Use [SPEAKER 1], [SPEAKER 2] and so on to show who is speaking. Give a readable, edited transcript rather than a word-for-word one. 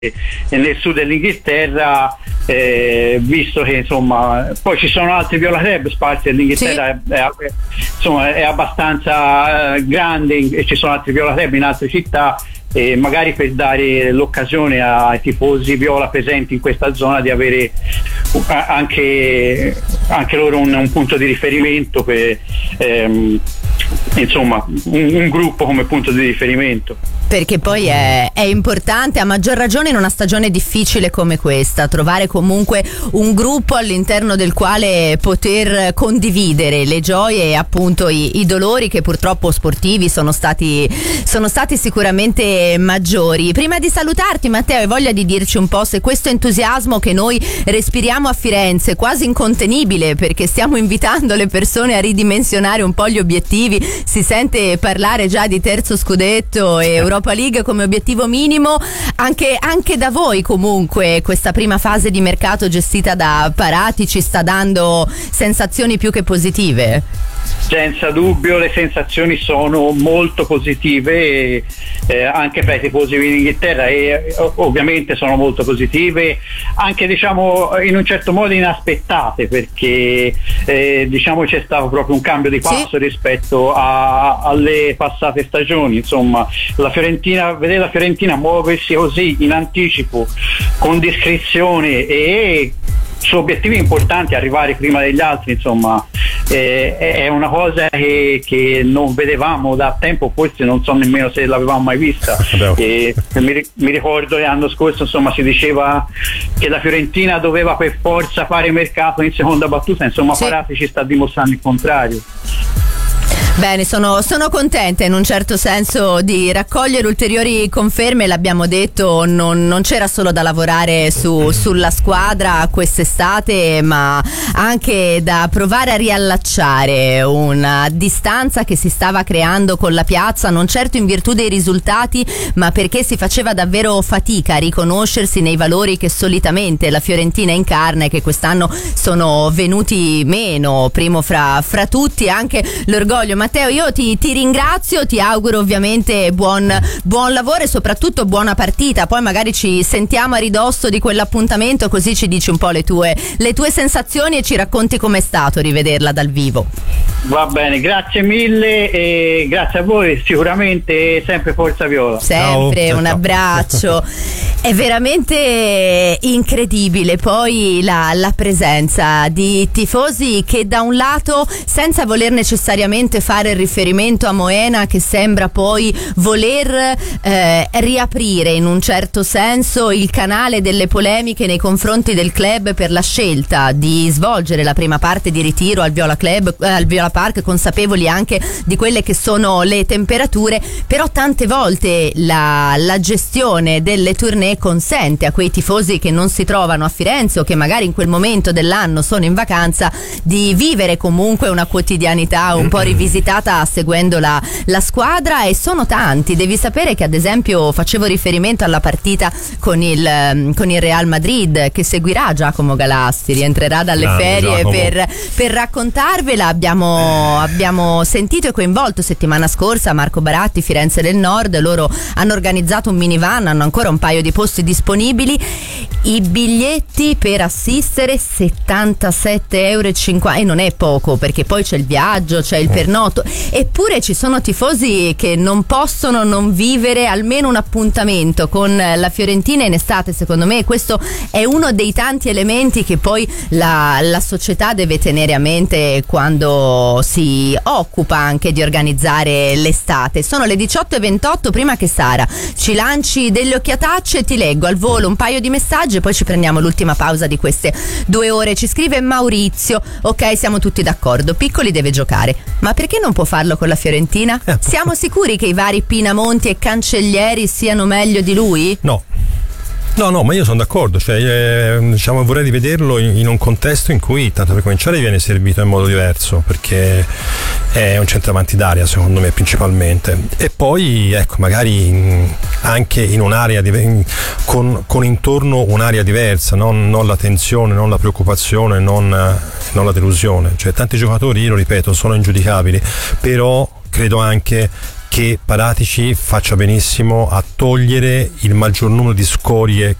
[SPEAKER 1] nel sud dell'Inghilterra, visto che insomma poi ci sono altri viola club sparsi nell'Inghilterra, è abbastanza grande e ci sono altri viola club in altre città, e magari per dare l'occasione ai tifosi viola presenti in questa zona di avere anche loro un punto di riferimento per insomma un gruppo come punto di riferimento.
[SPEAKER 2] Perché poi è importante, a maggior ragione in una stagione difficile come questa, trovare comunque un gruppo all'interno del quale poter condividere le gioie e appunto i dolori che purtroppo sportivi sono stati sicuramente maggiori. Prima di salutarti, Matteo, hai voglia di dirci un po' se questo entusiasmo che noi respiriamo a Firenze, quasi incontenibile perché stiamo invitando le persone a ridimensionare un po' gli obiettivi, si sente parlare già di terzo scudetto e Europa League come obiettivo minimo, anche da voi comunque questa prima fase di mercato gestita da Parati ci sta dando sensazioni più che positive?
[SPEAKER 1] Senza dubbio le sensazioni sono molto positive, anche per i tifosi in Inghilterra, e ovviamente sono molto positive, anche diciamo in un certo modo inaspettate, perché diciamo c'è stato proprio un cambio di passo rispetto alle passate stagioni. Insomma, vedere la Fiorentina muoversi così in anticipo, con discrezione e su obiettivi importanti, arrivare prima degli altri, insomma è una cosa che non vedevamo da tempo, forse non so nemmeno se l'avevamo mai vista. Mi ricordo che l'anno scorso insomma si diceva che la Fiorentina doveva per forza fare mercato in seconda battuta, insomma Parati ci sta dimostrando il contrario.
[SPEAKER 2] Bene, sono contenta in un certo senso di raccogliere ulteriori conferme. L'abbiamo detto, non c'era solo da lavorare sulla squadra quest'estate, ma anche da provare a riallacciare una distanza che si stava creando con la piazza, non certo in virtù dei risultati, ma perché si faceva davvero fatica a riconoscersi nei valori che solitamente la Fiorentina incarna e che quest'anno sono venuti meno, primo fra tutti anche l'orgoglio. Matteo, io ti ringrazio, ti auguro ovviamente buon lavoro e soprattutto buona partita, poi magari ci sentiamo a ridosso di quell'appuntamento, così ci dici un po' le tue sensazioni e ci racconti com'è stato rivederla dal vivo.
[SPEAKER 1] Va bene, grazie mille e grazie a voi, sicuramente sempre Forza Viola.
[SPEAKER 2] Sempre, ciao. Un abbraccio. È veramente incredibile poi la presenza di tifosi che da un lato, senza voler necessariamente fare riferimento a Moena, che sembra poi voler riaprire in un certo senso il canale delle polemiche nei confronti del club per la scelta di svolgere la prima parte di ritiro al Viola Park, consapevoli anche di quelle che sono le temperature, però tante volte la gestione delle tournée consente a quei tifosi che non si trovano a Firenze o che magari in quel momento dell'anno sono in vacanza di vivere comunque una quotidianità un po' rivisitata seguendo la squadra, e sono tanti. Devi sapere che ad esempio facevo riferimento alla partita con il Real Madrid che seguirà Giacomo Galassi, rientrerà dalle ferie per raccontarvela. Abbiamo sentito e coinvolto settimana scorsa Marco Baratti, Firenze del Nord. Loro hanno organizzato un minivan, hanno ancora un paio di posti disponibili. I biglietti per assistere 77,50 €, e non è poco perché poi c'è il viaggio, c'è il pernotto, eppure ci sono tifosi che non possono non vivere almeno un appuntamento con la Fiorentina in estate. Secondo me questo è uno dei tanti elementi che poi la società deve tenere a mente quando si occupa anche di organizzare l'estate. Sono le 18:28, prima che Sara ci lanci delle occhiatacce ti leggo al volo un paio di messaggi e poi ci prendiamo l'ultima pausa di queste 2 ore. Ci scrive Maurizio: ok, siamo tutti d'accordo, Piccoli deve giocare, ma perché non può farlo con la Fiorentina? Siamo sicuri che i vari Pinamonti e Cancellieri siano meglio di lui?
[SPEAKER 3] No, ma io sono d'accordo, diciamo vorrei rivederlo in un contesto in cui, tanto per cominciare, viene servito in modo diverso, perché è un centravanti d'aria secondo me principalmente, e poi ecco magari anche in un'area con intorno un'area diversa, non la tensione, non la preoccupazione, non la delusione. Cioè tanti giocatori, io lo ripeto, sono ingiudicabili, però credo anche che Paratici faccia benissimo a togliere il maggior numero di scorie